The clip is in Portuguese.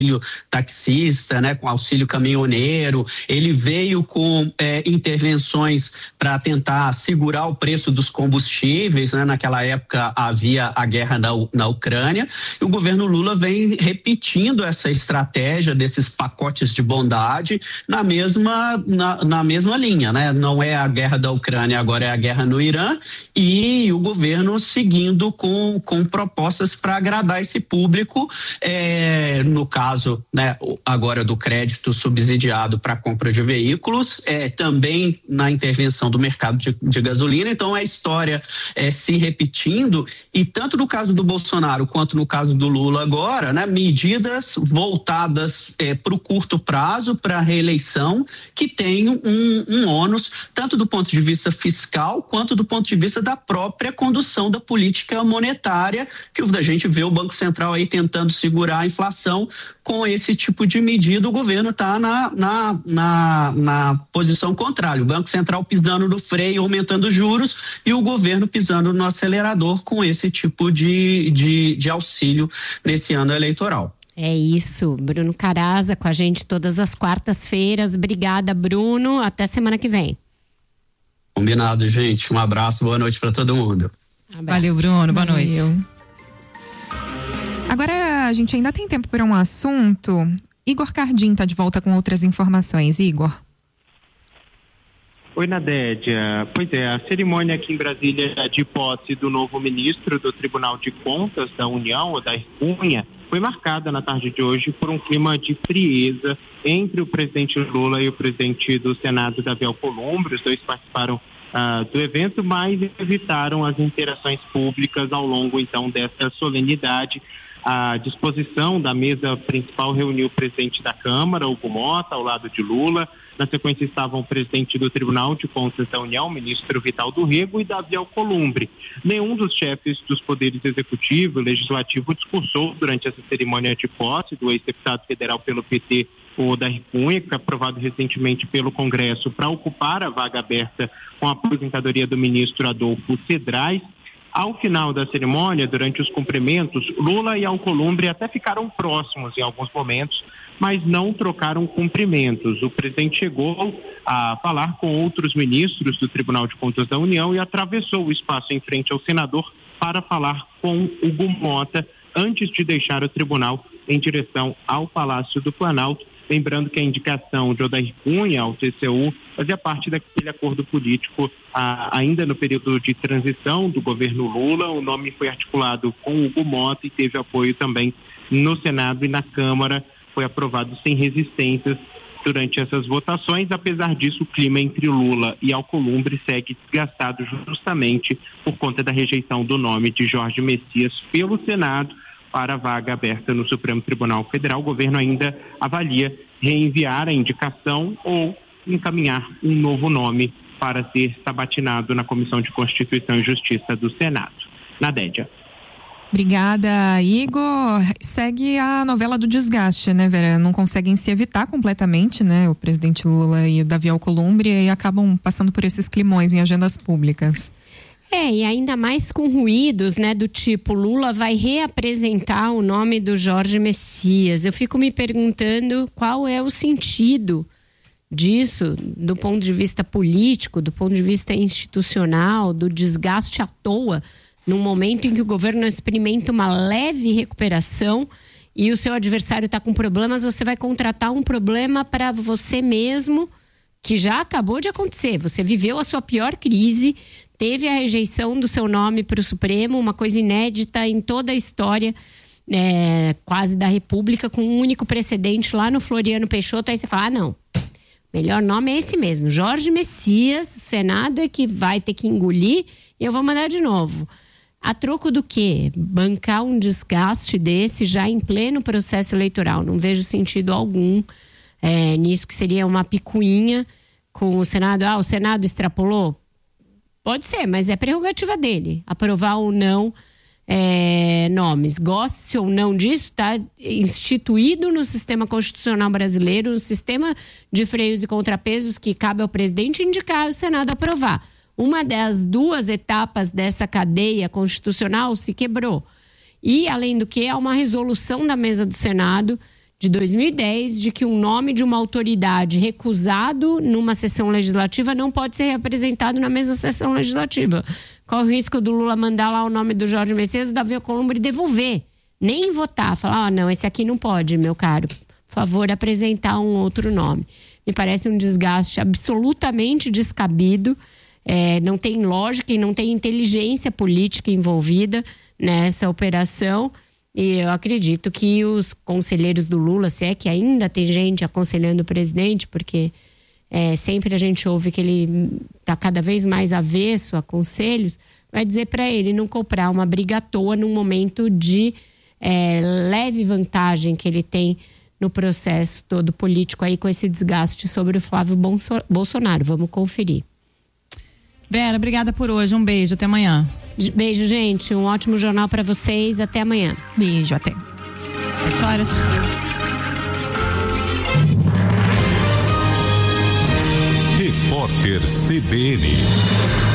taxista, né, com auxílio caminhoneiro. Ele veio com intervenções para tentar segurar o preço dos combustíveis, né? Naquela época havia a guerra na Ucrânia, e o governo Lula vem repetindo essa estratégia desses pacotes de bondade na mesma linha, né? Não é a guerra da Ucrânia, agora é a guerra no Irã, e o governo seguindo com propostas para agradar esse público, no caso, né, agora do crédito subsidiado para compra de veículos, também na intervenção do mercado de gasolina. Então a história se repetindo, e tanto no caso do Bolsonaro quanto no caso do Lula agora, né, medidas voltadas para o curto prazo, para a reeleição, que tem um ônus tanto do ponto de vista fiscal quanto do ponto de vista da própria condução da política monetária, que a gente vê o Banco Central aí tentando segurar a inflação. Com esse tipo de medida, o governo está na posição contrária. O Banco Central pisando no freio, aumentando os juros, e o governo pisando no acelerador com esse tipo de auxílio nesse ano eleitoral. É isso. Bruno Caraza com a gente todas as quartas-feiras. Obrigada, Bruno. Até semana que vem. Combinado, gente. Um abraço, boa noite para todo mundo. Valeu, Bruno. Boa noite. Agora a gente ainda tem tempo para um assunto. Igor Cardim está de volta com outras informações. Igor. Oi, Nadédia. Pois é, a cerimônia aqui em Brasília de posse do novo ministro do Tribunal de Contas da União, Odair Cunha, foi marcada na tarde de hoje por um clima de frieza entre o presidente Lula e o presidente do Senado, Davi Alcolumbre. Os dois participaram do evento, mas evitaram as interações públicas ao longo, então, dessa solenidade. A disposição da mesa principal reuniu o presidente da Câmara, Hugo Mota, ao lado de Lula. Na sequência estavam o presidente do Tribunal de Contas da União, o ministro Vital do Rego, e Davi Alcolumbre. Nenhum dos chefes dos poderes executivo e legislativo discursou durante essa cerimônia de posse do ex-deputado federal pelo PT, o Odair Cunha, que foi aprovado recentemente pelo Congresso para ocupar a vaga aberta com a aposentadoria do ministro Adolfo Cedrais. Ao final da cerimônia, durante os cumprimentos, Lula e Alcolumbre até ficaram próximos em alguns momentos, mas não trocaram cumprimentos. O presidente chegou a falar com outros ministros do Tribunal de Contas da União e atravessou o espaço em frente ao senador para falar com Hugo Mota antes de deixar o tribunal em direção ao Palácio do Planalto. Lembrando que a indicação de Odair Cunha ao TCU fazia parte daquele acordo político ainda no período de transição do governo Lula. O nome foi articulado com Hugo Mota e teve apoio também no Senado e na Câmara. Foi aprovado sem resistências durante essas votações. Apesar disso, o clima entre Lula e Alcolumbre segue desgastado justamente por conta da rejeição do nome de Jorge Messias pelo Senado para a vaga aberta no Supremo Tribunal Federal. O governo ainda avalia reenviar a indicação ou encaminhar um novo nome para ser sabatinado na Comissão de Constituição e Justiça do Senado. Nadédia. Obrigada, Igor. Segue a novela do desgaste, né, Vera? Não conseguem se evitar completamente, né? O presidente Lula e o Davi Alcolumbre, e acabam passando por esses climões em agendas públicas. E ainda mais com ruídos, né, do tipo, Lula vai reapresentar o nome do Jorge Messias. Eu fico me perguntando qual é o sentido disso, do ponto de vista político, do ponto de vista institucional, do desgaste à toa, num momento em que o governo experimenta uma leve recuperação e o seu adversário está com problemas, você vai contratar um problema para você mesmo, que já acabou de acontecer. Você viveu a sua pior crise, teve a rejeição do seu nome para o Supremo, uma coisa inédita em toda a história quase da República, com um único precedente lá no Floriano Peixoto. Aí você fala, não, melhor nome é esse mesmo, Jorge Messias. O Senado é que vai ter que engolir e eu vou mandar de novo. A troco do quê? Bancar um desgaste desse já em pleno processo eleitoral. Não vejo sentido algum nisso, que seria uma picuinha com o Senado. O Senado extrapolou? Pode ser, mas é prerrogativa dele aprovar ou não nomes. Goste ou não disso, está instituído no sistema constitucional brasileiro, no sistema de freios e contrapesos, que cabe ao presidente indicar e o Senado aprovar. Uma das duas etapas dessa cadeia constitucional se quebrou. E, além do que, há uma resolução da mesa do Senado de 2010 de que um nome de uma autoridade recusado numa sessão legislativa não pode ser representado na mesma sessão legislativa. Qual o risco do Lula mandar lá o nome do Jorge Messias, Davi Alcolumbre devolver? Nem votar, falar, não, esse aqui não pode, meu caro. Por favor, apresentar um outro nome. Me parece um desgaste absolutamente descabido, não tem lógica e não tem inteligência política envolvida nessa operação. E eu acredito que os conselheiros do Lula, se é que ainda tem gente aconselhando o presidente, porque sempre a gente ouve que ele está cada vez mais avesso a conselhos, vai dizer para ele não comprar uma briga à toa num momento de leve vantagem que ele tem no processo todo político aí, com esse desgaste sobre o Flávio Bolsonaro. Vamos conferir. Vera, obrigada por hoje. Um beijo, até amanhã. Beijo, gente. Um ótimo jornal para vocês. Até amanhã. Beijo, até. 7 horas. Repórter CBN.